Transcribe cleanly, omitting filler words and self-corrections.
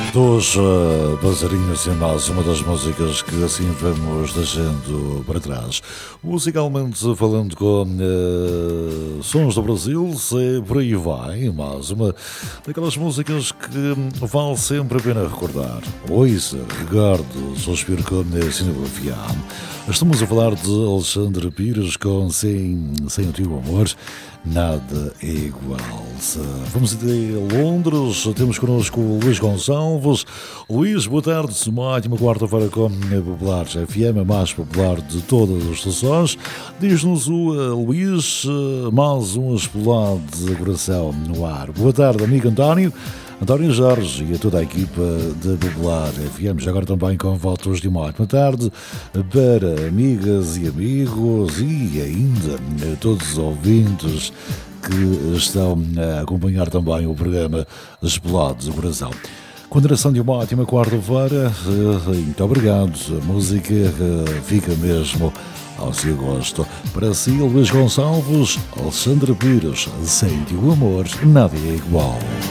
Dos Passarinhos e mais uma das músicas que assim vamos deixando para trás. Musicalmente falando com Sons do Brasil, se por aí vai, mais uma daquelas músicas que vale sempre a pena recordar. Ouça, regardo, suspiro com Cinebafiano. Estamos a falar de Alexandre Pires com Sem o Teu Amor. Nada é igual. Vamos até Londres, temos connosco o Luís Gonçalves. Luís, boa tarde, uma ótima quarta-feira com a Popular FM, a mais popular de todas as estações. Diz-nos o Luís, mais um explode de coração no ar. Boa tarde, amigo António Jorge e a toda a equipa da Popular FM. Já agora também com votos de uma ótima tarde para amigas e amigos e ainda a todos os ouvintes que estão a acompanhar também o programa Explode do Coração. Consideração de uma ótima quarta-feira, muito obrigado. A música fica mesmo ao seu gosto. Para si, Luís Gonçalves, Alexandre Pires, Sem o Amor, nada é igual.